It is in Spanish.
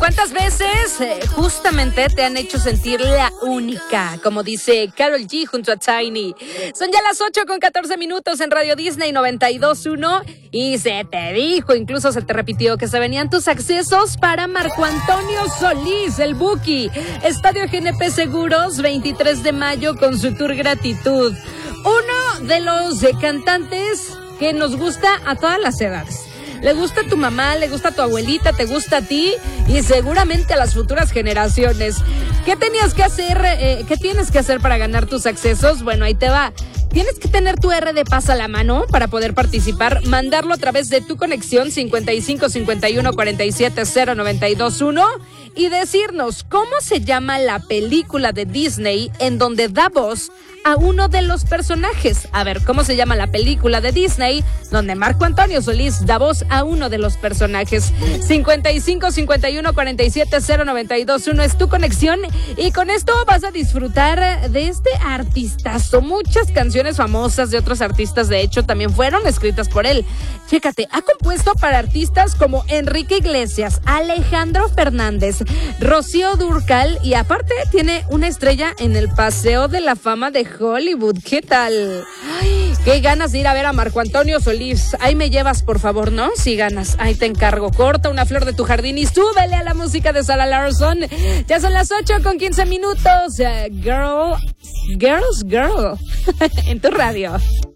¿Cuántas veces justamente te han hecho sentir la única? Como dice Karol G junto a Tiny. Son ya las 8:14 en Radio Disney 92.1 y se te dijo, incluso se te repitió que se venían tus accesos para Marco Antonio Solís, el Buki. Estadio GNP Seguros, 23 de mayo con su tour Gratitud. Uno de los cantantes que nos gusta a todas las edades. Le gusta a tu mamá, le gusta a tu abuelita, te gusta a ti y seguramente a las futuras generaciones. ¿Qué tenías que hacer? ¿Qué tienes que hacer para ganar tus accesos? Bueno, ahí te va. Tienes que tener tu RD Paz a la mano para poder participar, mandarlo a través de tu conexión 55 51 47 0921 y decirnos cómo se llama la película de Disney en donde da voz a uno de los personajes. A ver, ¿cómo se llama la película de Disney donde Marco Antonio Solís da voz a uno de los personajes? 55 51 47 0921 es tu conexión y con esto vas a disfrutar de este artistazo. Muchas canciones famosas de otros artistas, de hecho, también fueron escritas por él. Chécate, ha compuesto para artistas como Enrique Iglesias, Alejandro Fernández, Rocío Dúrcal y aparte tiene una estrella en el Paseo de la Fama de Hollywood. ¿Qué tal? Ay, qué ganas de ir a ver a Marco Antonio Solís. Ahí me llevas, por favor, ¿no? Si ganas, ahí te encargo. Corta una flor de tu jardín y súbele a la música de Sarah Larsson. Ya son las 8:15. Girl, en tu radio.